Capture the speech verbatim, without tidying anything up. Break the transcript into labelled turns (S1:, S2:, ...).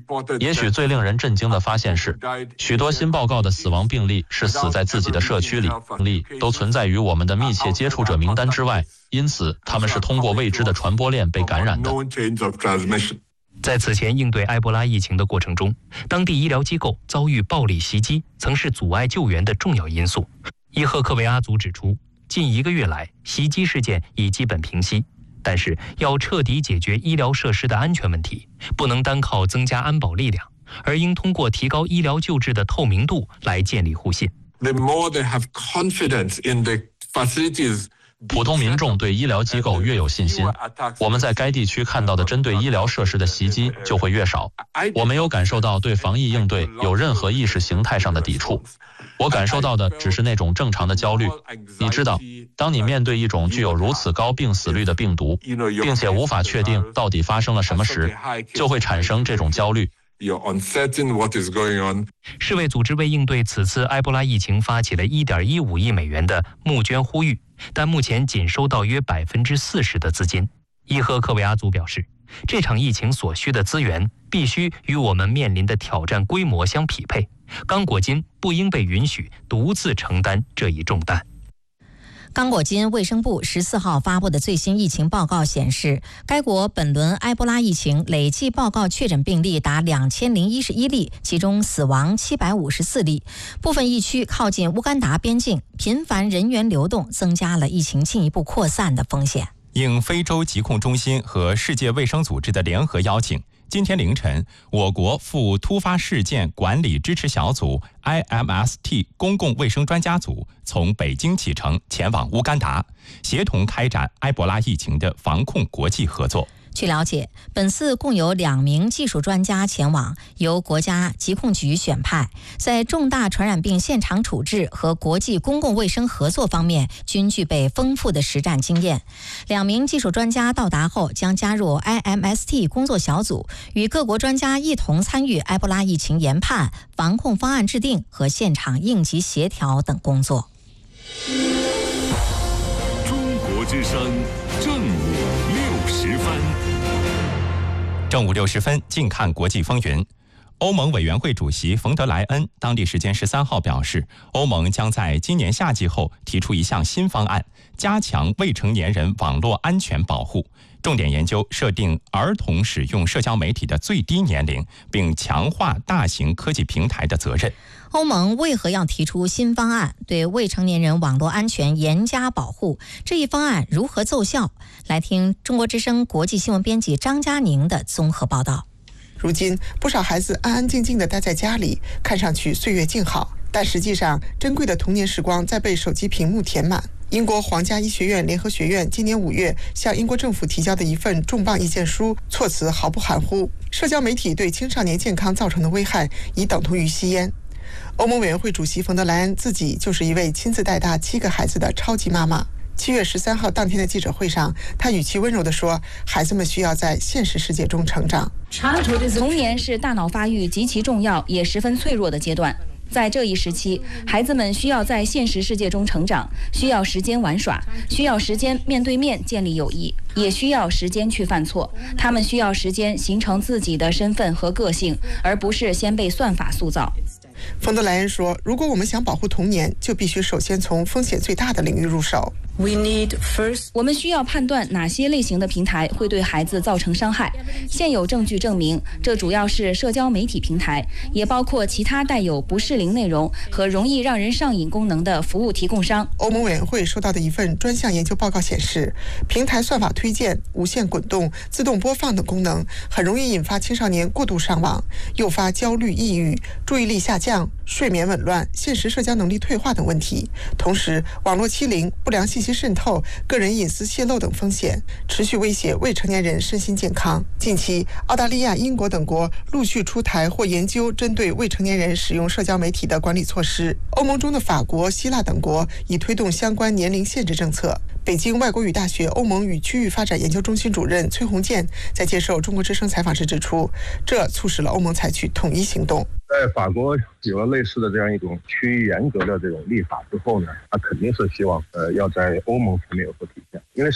S1: 也许最令人震惊的发现是，许多新报告的死亡病例是死在自己的社区里，病例都存在于我们的密切接触者名单之外，因此他们是通过未知的传播链被感染的。
S2: 在此前应对埃博拉疫情的过程中，当地医疗机构遭遇暴力袭击，曾是阻碍救援的重要因素。伊赫克维阿族指出，近一个月来，袭击事件已基本平息，但是要彻底解决医疗设施的安全问题，不能单靠增加安保力量，而应通过提高医疗救治的透明度来建立互信。
S3: The more they have confidence in the facilities
S1: 普通民众对医疗机构越有信心，我们在该地区看到的针对医疗设施的袭击就会越少。我没有感受到对防疫应对有任何意识形态上的抵触，我感受到的只是那种正常的焦虑。你知道，当你面对一种具有如此高病死率的病毒，并且无法确定到底发生了什么时，就会产生这种焦虑。
S3: You're uncertain what is going on.
S2: 世卫组织为应对此次埃博拉疫情发起了 一点一五亿美元的募捐呼吁，但目前仅收到约 百分之四十 的资金。伊赫克维阿族表示，这场疫情所需的资源必须与我们面临的挑战规模相匹配，刚果金不应被允许独自承担这一重担。
S4: 刚果金卫生部十四号发布的最新疫情报告显示，该国本轮埃博拉疫情累计报告确诊病例达两千零一十一例，其中死亡七百五十四例。部分疫区靠近乌干达边境，频繁人员流动，增加了疫情进一步扩散的风险。
S5: 应非洲疾控中心和世界卫生组织的联合邀请，今天凌晨，我国赴突发事件管理支持小组 I M S T 公共卫生专家组从北京启程前往乌干达，协同开展埃博拉疫情的防控国际合作。
S4: 据了解，本次共有两名技术专家前往，由国家疾控局选派，在重大传染病现场处置和国际公共卫生合作方面均具备丰富的实战经验。两名技术专家到达后将加入 I M S T 工作小组，与各国专家一同参与埃博拉疫情研判、防控方案制定和现场应急协调等工作。
S6: 中国之声正午六十分。
S5: 正午六十分，近看国际风云。欧盟委员会主席冯德莱恩当地时间十三号表示，欧盟将在今年夏季后提出一项新方案，加强未成年人网络安全保护，重点研究设定儿童使用社交媒体的最低年龄，并强化大型科技平台的责任。
S4: 欧盟为何要提出新方案，对未成年人网络安全严加保护？这一方案如何奏效？来听中国之声国际新闻编辑张佳宁的综合报道。
S7: 如今，不少孩子安安静静地待在家里，看上去岁月静好，但实际上，珍贵的童年时光在被手机屏幕填满。英国皇家医学院联合学院今年五月向英国政府提交的一份重磅意见书，措辞毫不含糊，社交媒体对青少年健康造成的危害已等同于吸烟。欧盟委员会主席冯德莱恩自己就是一位亲自带大七个孩子的超级妈妈。七月十三号当天的记者会上，她语气温柔地说，孩子们需要在现实世界中成长。
S8: 童年是大脑发育极其重要也十分脆弱的阶段，在这一时期，孩子们需要在现实世界中成长，需要时间玩耍，需要时间面对面建立友谊，也需要时间去犯错。他们需要时间形成自己的身份和个性，而不是先被算法塑造。
S7: 冯德莱恩说，如果我们想保护童年，就必须首先从风险最大的领域入手。
S8: 我们需要判断哪些类型的平台会对孩子造成伤害。现有证据证明，这主要是社交媒体平台，也包括其他带有不适龄内容和容易让人上瘾功能的服务提供商。
S7: 欧盟委员会收到的一份专项研究报告显示，平台算法推荐、无线滚动、自动播放等功能很容易引发青少年过度上网，诱发焦虑、抑郁、注意力下降、睡眠紊乱、现实社交能力退化等问题。同时，网络欺凌、不良信息渗透、个人隐私泄露等风险持续威胁未成年人身心健康。近期，澳大利亚、英国等国陆续出台或研究针对未成年人使用社交媒体的管理措施。欧盟中的法国、希腊等国已推动相关年龄限制政策。北京外国语大学欧盟与区域发展研究中心主任崔洪建在接受中国之声采访时指出，这促使了欧盟采取统一行动。
S9: 在法国有了类似的这样一种趋于严格的这种立法之后呢，他肯定是希望呃要在欧盟层面有所体现，因为实